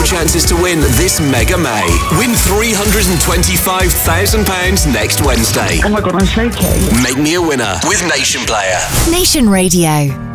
chances to win this Mega May. Win £325,000 next Wednesday. Oh my God, I'm shaking. Make me a winner with Nation Player. Nation Radio.